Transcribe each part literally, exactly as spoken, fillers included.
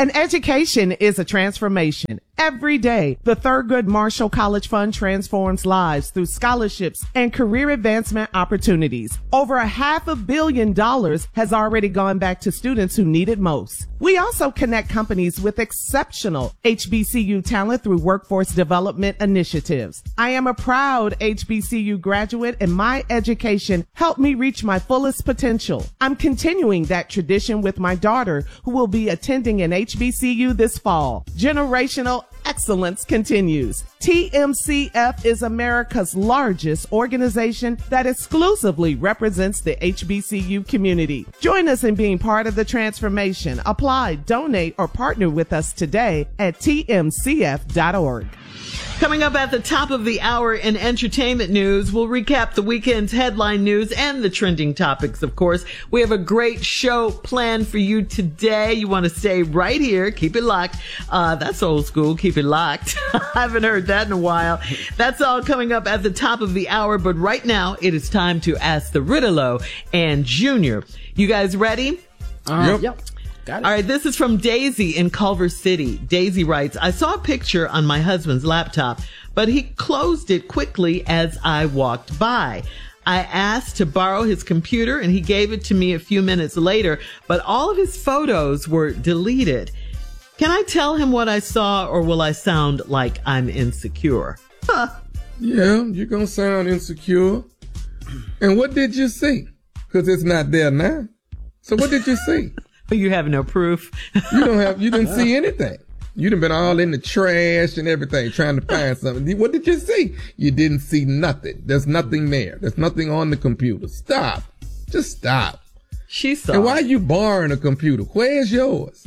And education is a transformation. Every day, the Thurgood Marshall College Fund transforms lives through scholarships and career advancement opportunities. Over a half a billion dollars has already gone back to students who need it most. We also connect companies with exceptional H B C U talent through workforce development initiatives. I am a proud H B C U graduate, and my education helped me reach my fullest potential. I'm continuing that tradition with my daughter, who will be attending an H B C U this fall. Generational excellence continues. T M C F is America's largest organization that exclusively represents the H B C U community. Join us in being part of the transformation. Apply, donate, or partner with us today at T M C F dot org. Coming up at the top of the hour in entertainment news, we'll recap the weekend's headline news and the trending topics, of course. We have a great show planned for you today. You want to stay right here. Keep it locked. Uh, that's old school. Keep it locked. I haven't heard that in a while. That's all coming up at the top of the hour. But right now, it is time to ask the Riddalo and Junior. You guys ready? Uh, yep. yep. All right, this is from Daisy in Culver City. Daisy writes, I saw a picture on my husband's laptop, but he closed it quickly as I walked by. I asked to borrow his computer, and he gave it to me a few minutes later, but all of his photos were deleted. Can I tell him what I saw, or will I sound like I'm insecure? Huh. Yeah, you're going to sound insecure. And what did you see? Because it's not there now. So what did you see? You have no proof. You don't have, you didn't see anything. You done been all in the trash and everything trying to find something. What did you see? You didn't see nothing. There's nothing there. There's nothing on the computer. Stop. Just stop. She saw. And why are you borrowing a computer? Where's yours?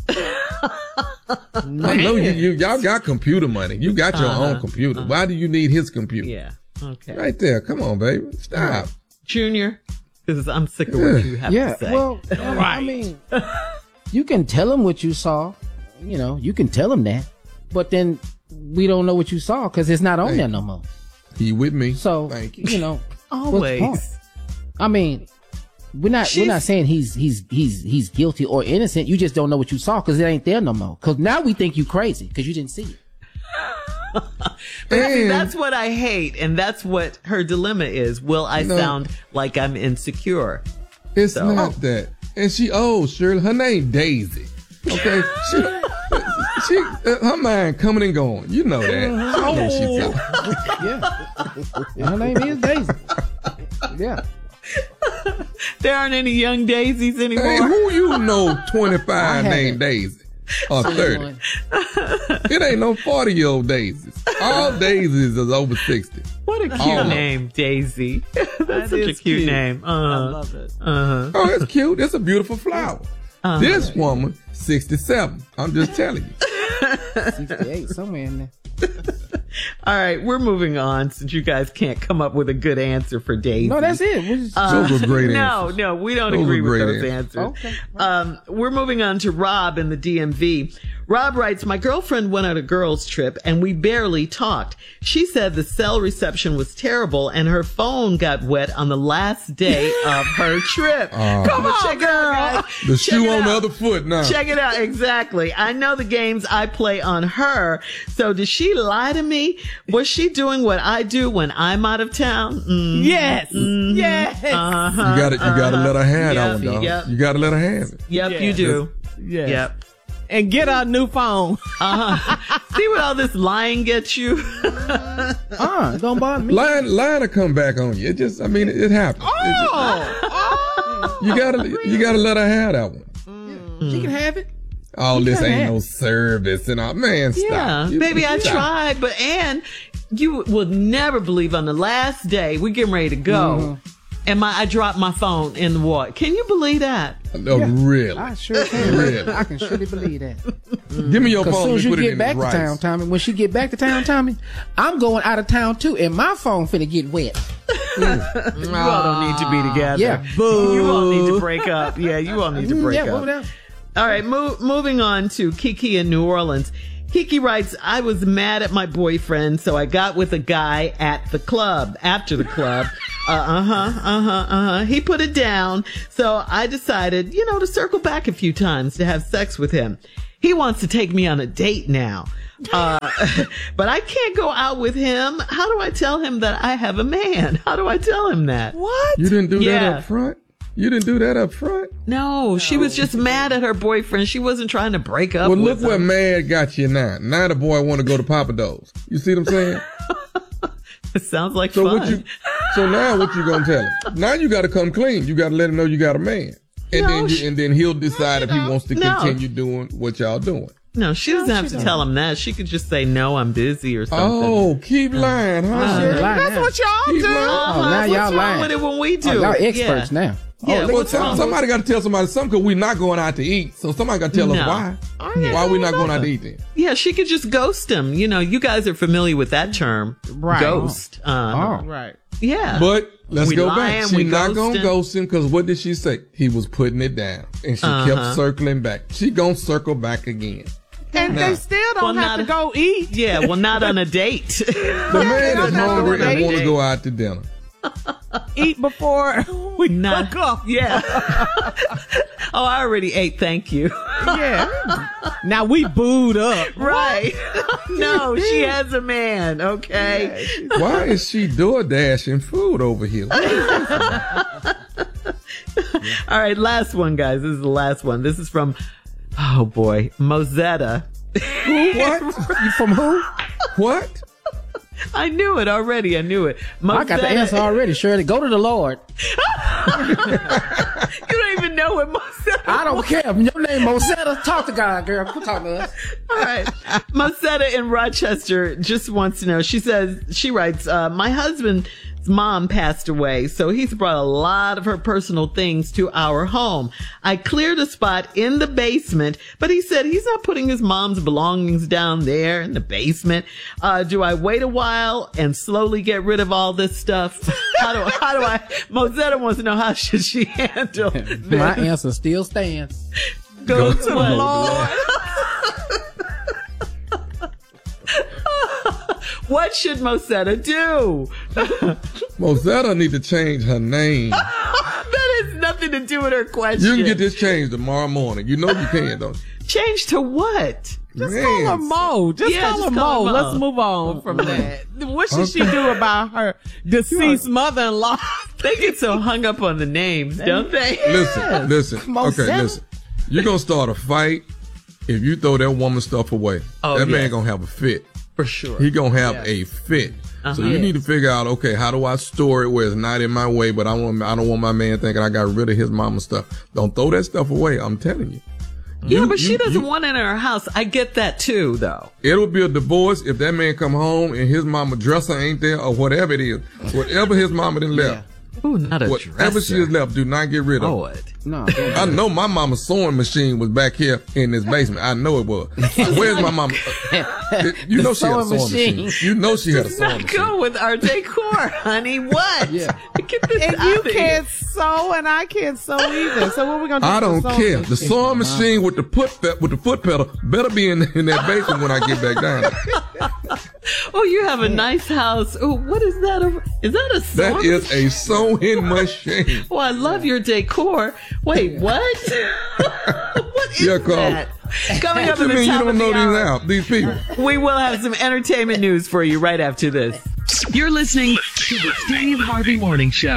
I know you, you, y'all got computer money. You got your uh-huh. own computer. Uh-huh. Why do you need his computer? Yeah. Okay. Right there. Come on, baby. Stop. Junior, because I'm sick of what you have yeah, to say. Well, right. I mean, you can tell him what you saw. You know, you can tell him that. But then we don't know what you saw because it's not on Thank there no more. He with me. So, Thank you. you know, always. I mean, we're not She's, we're not saying he's he's he's he's guilty or innocent. You just don't know what you saw because it ain't there no more. Because now we think you crazy because you didn't see it. But see, that's what I hate, and that's what her dilemma is. Will I no, sound like I'm insecure? It's so. not that. And she old, Shirley. Her name Daisy. Okay, she, she, uh, her mind coming and going. You know that. Oh, know she's yeah. Her name is Daisy. Yeah. There aren't any young Daisies anymore. Hey, who you know twenty-five named Daisy? Or thirty. It ain't no forty-year-old Daisies. All Daisies is over sixty. What a cute All name, Daisy. That's that such a cute, cute name. Uh, I love it. Uh-huh. Oh, it's cute. It's a beautiful flower. Uh-huh. This woman, sixty-seven. I'm just telling you. sixty-eight, somewhere in there. All right, we're moving on since you guys can't come up with a good answer for Daisy. No, that's it. Just, uh, those were great no, answers. No, we don't those agree with those answers. answers. Okay. Um, we're moving on to Rob in the D M V. Rob writes, my girlfriend went on a girls' trip and we barely talked. She said the cell reception was terrible and her phone got wet on the last day of her trip. Uh, Come on, check it out, guys. The check shoe on out. the other foot now. Check it out. Exactly. I know the games I play on her. So did she lie to me? Was she doing what I do when I'm out of town? Mm-hmm. Yes. Mm-hmm. Yes. Uh-huh. You gotta, you gotta uh-huh. let her have yep. that one, dog. Yep. You gotta let her have it. Yep, yes. you do. Yes. Yep. And get our new phone. Uh-huh. See what all this lying gets you? uh, don't bother me. Lying, lying to come back on you. It just, I mean, it, it happens. Oh, it just, oh. You gotta, you gotta let her have that one. Mm. She can have it. All you this ain't have. no service and all. Man, stop. Yeah, You, baby, I stop. tried, but and you will never believe on the last day we getting ready to go. Mm-hmm. And my, I dropped my phone in the water. Can you believe that? No, yeah, really? I sure can. Really? I can surely believe that. Mm. Give me your phone. As soon as you get back to rice. town, Tommy, when she get back to town, Tommy, I'm going out of town too, and my phone finna get wet. Mm. You all don't need to be together. Yeah. Boo. You all need to break up. Yeah, you all need to break yeah, up. Down. All right, move, moving on to Kiki in New Orleans. Kiki writes, I was mad at my boyfriend, so I got with a guy at the club, after the club. Uh, uh-huh, uh-huh, uh-huh. He put it down, so I decided, you know, to circle back a few times to have sex with him. He wants to take me on a date now. Uh, but I can't go out with him. How do I tell him that I have a man? How do I tell him that? What? You didn't do Yeah. that up front? You didn't do that up front? No, she was just mad at her boyfriend. She wasn't trying to break up Well, with look where him. mad got you now. Now the boy want to go to Papa Do's. You see what I'm saying? It sounds like So fun. what you? So now what you gonna tell him? Now you got to come clean. You got to let him know you got a man, and No, then you, she- and then he'll decide if he wants to No. continue doing what y'all doing. no, she doesn't have she to don't. tell him that. She could just say, no, I'm busy or something. Oh, keep lying, huh? Uh, Shirley? lying That's now. what y'all Keep do. lying. Uh-huh. Oh, now What's y'all wrong lying. with it when we do? Oh, y'all it? experts Yeah. now. Yeah, Well, what's tell- wrong? somebody got to tell somebody something because we're not going out to eat. So somebody got to tell No. us why. ain't Why we doing not going out to nothing. eat then? Yeah, she could just ghost him. You know, you guys are familiar with that term. Right. Ghost. Uh, Oh. Right. Yeah. But let's We go lying, back. we She's not going to ghosting. ghost him because what did she say? He was putting it down. And she Uh-huh. kept circling back. She going to circle back again. And Nah. they still don't Well, have not to a- go eat. yeah, well, not on a date. The man don't is have to hungry go and date. want to go out to dinner. Eat before we Nah. hook up. Yeah. Oh, I already ate. Thank you. Yeah. Now we booed up. Right. No, she has a man. Okay. Why is she door dashing food over here? All right. Last one, guys. This is the last one. This is from, oh boy, Mozetta. What? You from who? What? I knew it already. I knew it. Mozetta. I got the answer already, Shirley. Go to the Lord. You don't even know what Mozetta I don't care. If your name Mosetta, talk to God, girl. Quit talking to us. All right. Mosetta in Rochester just wants to know. She says, she writes, uh, my husband's mom passed away, so he's brought a lot of her personal things to our home. I cleared a spot in the basement, but he said he's not putting his mom's belongings down there in the basement. Uh, do I wait a while and slowly get rid of all this stuff? How do, how do I, Mosetta wants to know how should she handle this? My answer still stands. Go, Go to to the the Lord. What should Mosetta do? Mozetta need to change her name. That has nothing to do with her question. You can get this changed tomorrow morning. You know you can, don't you? Change to what? Just call her Mo. Just Yeah, call just her call Mo. her Mo. Let's move on from that. What should she do about her deceased mother-in-law? They get so hung up on the names, don't they? Listen, listen. Mozetta. Okay, listen. You're going to start a fight if you throw that woman's stuff away. Oh, that man yes. going to have a fit. For sure. He going to have a fit. Uh-huh. So you need to figure out, okay, how do I store it where it's not in my way, but I want, I don't want my man thinking I got rid of his mama's stuff. Don't throw that stuff away. I'm telling you. Yeah, You- but she you- doesn't you- want it in her house. I get that too, though. It'll be a divorce if that man come home and his mama dresser ain't there or whatever it is. Whatever his mama done left. Ooh, not a Whatever she has dresser. left, do not get rid of Oh, it. it. No, don't I know my mama's sewing machine was back here in this basement. I know it was. Where's my mama? Uh, you know she had a sewing sewing machine. machine. You know she had a sewing Not machine. go with our decor, honey. What? Yeah. Get this And out you of here. can't sew, and I can't sew either. So what we gonna do? I with don't the sewing care. The machine? sewing machine with the foot pe- with the foot pedal better be in, in that basement when I get back down there. Oh, you have a nice house. Oh, what is that? over- Is that a That sewing is a sewing machine. Oh, I love your decor. Wait, what? What is Yeah, Carl. that? Coming up What at you the mean you top don't of know the these hour, out? These people. we will have some entertainment news for you right after this. You're listening to the Steve Harvey Morning Show.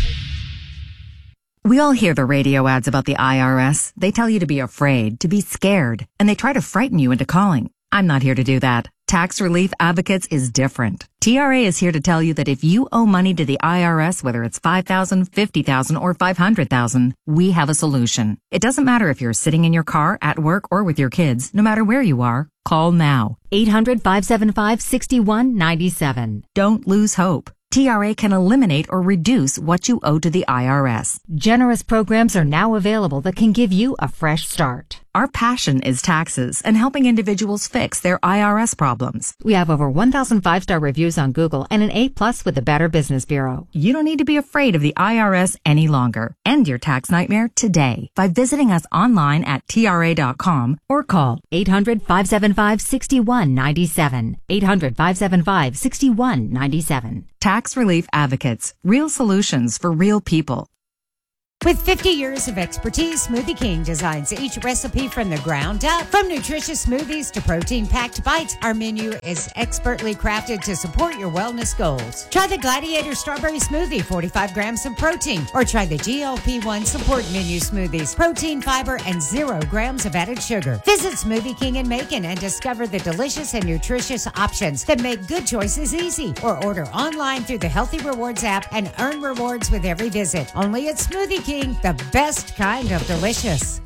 We all hear the radio ads about the I R S. They tell you to be afraid, to be scared, and they try to frighten you into calling. I'm not here to do that. Tax Relief Advocates is different. T R A is here to tell you that if you owe money to the I R S, whether it's five thousand dollars, fifty thousand dollars, or five hundred thousand dollars, we have a solution. It doesn't matter if you're sitting in your car, at work, or with your kids. No matter where you are, call now. eight hundred, five seven five, six one nine seven. Don't lose hope. T R A can eliminate or reduce what you owe to the I R S. Generous programs are now available that can give you a fresh start. Our passion is taxes and helping individuals fix their I R S problems. We have over one thousand five-star reviews on Google and an A plus with the Better Business Bureau. You don't need to be afraid of the I R S any longer. End your tax nightmare today by visiting us online at T R A dot com or call eight hundred, five seven five, six one nine seven. eight hundred, five seven five, six one nine seven. Tax Relief Advocates. Real solutions for real people. With fifty years of expertise, Smoothie King designs each recipe from the ground up. From nutritious smoothies to protein-packed bites, our menu is expertly crafted to support your wellness goals. Try the Gladiator Strawberry Smoothie, forty-five grams of protein, or try the G L P one Support Menu Smoothies, protein, fiber, and zero grams of added sugar. Visit Smoothie King in Macon and discover the delicious and nutritious options that make good choices easy. Or order online through the Healthy Rewards app and earn rewards with every visit. Only at Smoothie King. The best kind of delicious.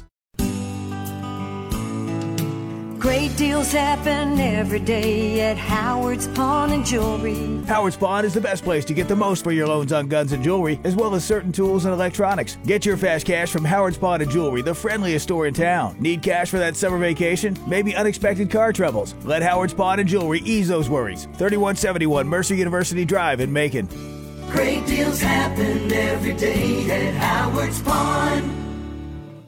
Great deals happen every day at Howard's Pawn and Jewelry. Howard's Pawn is the best place to get the most for your loans on guns and jewelry, as well as certain tools and electronics. Get your fast cash from Howard's Pawn and Jewelry, the friendliest store in town. Need cash for that summer vacation? Maybe unexpected car troubles? Let Howard's Pawn and Jewelry ease those worries. thirty-one seventy-one Mercer University Drive in Macon. Great deals happen every day at Howard's Pawn.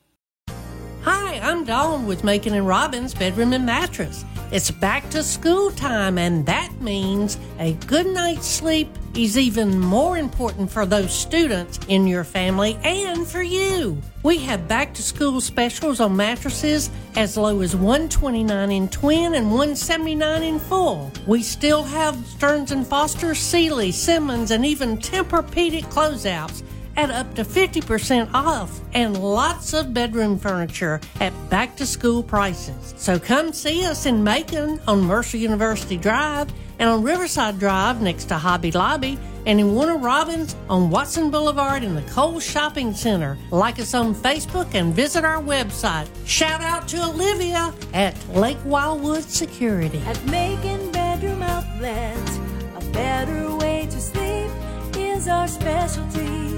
Hi, I'm Dawn with Macon and Robbins Bedroom and Mattress. It's back to school time, and that means a good night's sleep is even more important for those students in your family and for you. We have back to school specials on mattresses as low as one hundred twenty-nine dollars in twin and one hundred seventy-nine dollars in full. We still have Stearns and Foster, Sealy, Simmons, and even Tempur-Pedic closeouts at up to fifty percent off, and lots of bedroom furniture at back-to-school prices. So come see us in Macon on Mercer University Drive and on Riverside Drive next to Hobby Lobby, and in Warner Robins on Watson Boulevard in the Kohl's Shopping Center. Like us on Facebook and visit our website. Shout out to Olivia at Lake Wildwood Security. At Macon Bedroom Outlet, a better way to sleep is our specialty.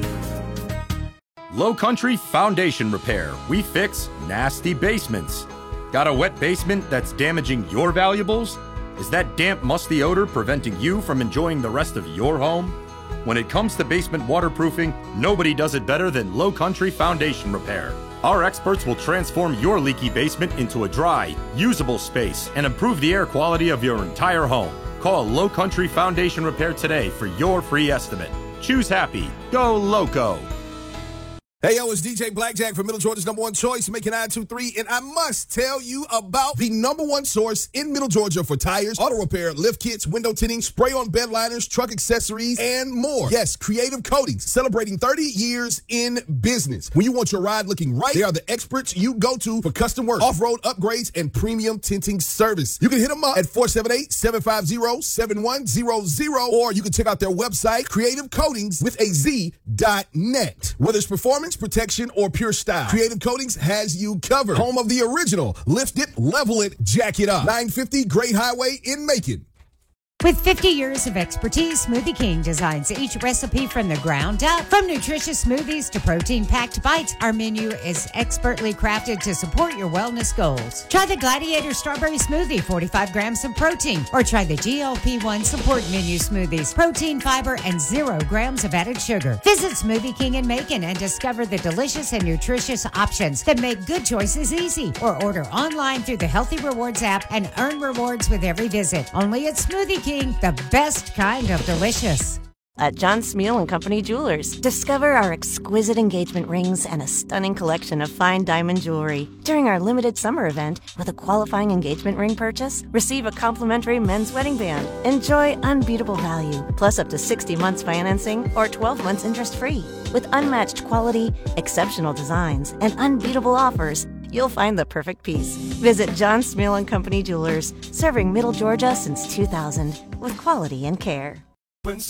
Low Country Foundation Repair. We fix nasty basements. Got a wet basement that's damaging your valuables? Is that damp, musty odor preventing you from enjoying the rest of your home? When it comes to basement waterproofing, nobody does it better than Low Country Foundation Repair. Our experts will transform your leaky basement into a dry, usable space and improve the air quality of your entire home. Call Low Country Foundation Repair today for your free estimate. Choose happy. Go Loco. Hey, yo, it's D J Blackjack from Middle Georgia's number one choice, Macon nine two three, and I must tell you about the number one source in Middle Georgia for tires, auto repair, lift kits, window tinting, spray-on bed liners, truck accessories, and more. Yes, Creative Coatings, celebrating thirty years in business. When you want your ride looking right, they are the experts you go to for custom work, off-road upgrades, and premium tinting service. You can hit them up at four seven eight, seven five zero, seven one zero zero, or you can check out their website, creative coatings with a Z dot net. Whether it's performance, protection, or pure style, Creative Coatings has you covered. Home of the original lift it, level it, jack it up. nine fifty Great Highway in Macon. With fifty years of expertise, Smoothie King designs each recipe from the ground up. From nutritious smoothies to protein-packed bites, our menu is expertly crafted to support your wellness goals. Try the Gladiator Strawberry Smoothie, forty-five grams of protein, or try the G L P one Support Menu Smoothies, protein, fiber, and zero grams of added sugar. Visit Smoothie King in Macon and discover the delicious and nutritious options that make good choices easy. Or order online through the Healthy Rewards app and earn rewards with every visit. Only at Smoothie King. The best kind of delicious. At John Smeal and Company Jewelers, discover our exquisite engagement rings and a stunning collection of fine diamond jewelry. During our limited summer event, with a qualifying engagement ring purchase, receive a complimentary men's wedding band. Enjoy unbeatable value, plus up to sixty months financing or twelve months interest-free. With unmatched quality, exceptional designs, and unbeatable offers, you'll find the perfect piece. Visit John Smeal and Company Jewelers, serving Middle Georgia since two thousand, with quality and care. When